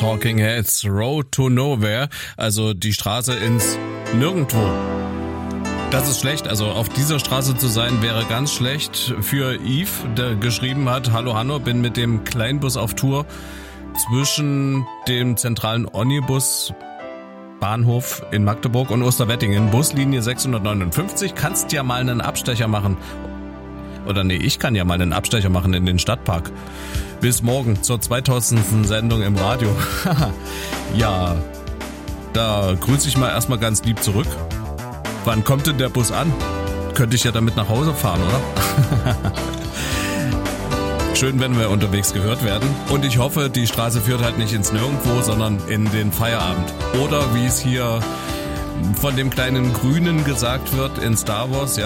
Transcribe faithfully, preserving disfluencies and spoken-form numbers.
Talking Heads, Road to Nowhere, also die Straße ins Nirgendwo. Das ist schlecht, also auf dieser Straße zu sein wäre ganz schlecht für Yves, der geschrieben hat: Hallo Hanno, bin mit dem Kleinbus auf Tour zwischen dem zentralen Omnibus Bahnhof in Magdeburg und Osterwettingen, Buslinie sechshundertneunundfünfzig. Kannst ja mal einen Abstecher machen. Oder nee, ich kann ja mal einen Abstecher machen in den Stadtpark. Bis morgen zur zweitausendsten Sendung im Radio. Ja, da grüße ich mal erstmal ganz lieb zurück. Wann kommt denn der Bus an? Könnte ich ja damit nach Hause fahren, oder? Schön, wenn wir unterwegs gehört werden. Und ich hoffe, die Straße führt halt nicht ins Nirgendwo, sondern in den Feierabend. Oder wie es hier von dem kleinen Grünen gesagt wird in Star Wars, ja.